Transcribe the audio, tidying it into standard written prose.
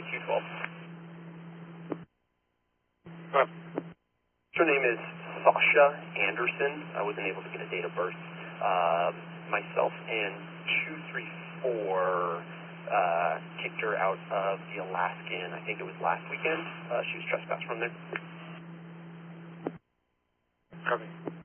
212. Her name is Sasha Anderson. I wasn't able to get a date of birth. Myself and 234 kicked her out of the Alaskan, I think it was last weekend. She was trespassed from there. Copy.